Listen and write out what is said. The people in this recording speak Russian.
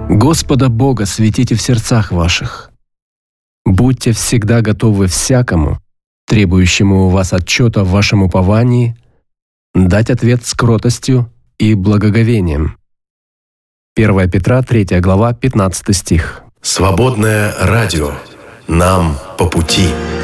Господа Бога светите в сердцах ваших. Будьте всегда готовы всякому, требующему у вас отчета в вашем уповании, дать ответ с кротостью и благоговением. 1 Петра, 3 глава, 15 стих. Свободное радио. Нам по пути.